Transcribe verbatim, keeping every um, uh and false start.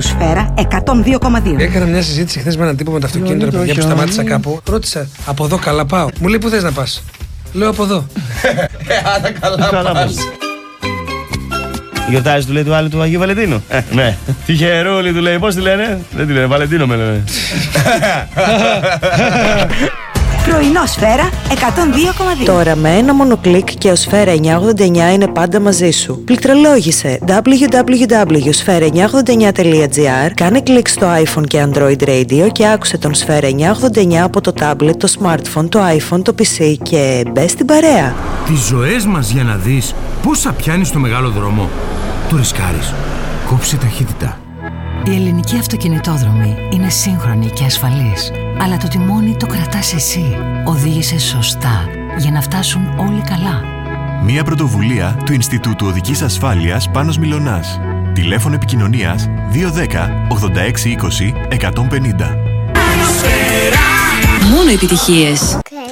Άκου Σφαίρα εκατόν δύο κόμμα δύο. Έκανα μια συζήτηση χθες με έναν τύπο με το αυτοκίνητο, ρε παιδιά, που σταμάτησα κάπου. Ρώτησα, από εδώ καλά πάω? Μου λέει, πού θες να πας? Λέω, από εδώ. Άρα καλά πας. Γιορτάζει, του λέει του άλλου του Αγίου Βαλεντίνου. Ε, ναι. Τυχερούλη, του λέει, πώς τη λένε? Δεν τη λένε, Βαλεντίνο με λένε. Πρωινό Σφαίρα εκατόν δύο κόμμα δύο. Τώρα με ένα μόνο κλικ και ο Σφαίρα εννιακόσια ογδόντα εννιά είναι πάντα μαζί σου. Πληκτρολόγησε double-u double-u double-u τελεία σφαίρα εννιακόσια ογδόντα εννιά τελεία τζι άρ, κάνε κλικ στο iPhone και Android Radio και άκουσε τον Σφαίρα εννιακόσια ογδόντα εννιά από το tablet, το smartphone, το iPhone, το πι σι και μπες στην παρέα. Τις ζωές μας για να δεις πόσα πιάνεις στο μεγάλο δρόμο. Το ρισκάρεις. Κόψε ταχύτητα. Η ελληνική αυτοκινητόδρομη είναι σύγχρονη και ασφαλής, αλλά το τιμόνι το κρατάς εσύ. Οδήγησε σωστά για να φτάσουν όλοι καλά. Μία πρωτοβουλία του Ινστιτούτου Οδικής Ασφάλειας Πάνος Μιλωνάς. Τηλέφωνο επικοινωνίας δύο ένα μηδέν ογδόντα έξι είκοσι εκατόν πενήντα. Μόνο επιτυχίες.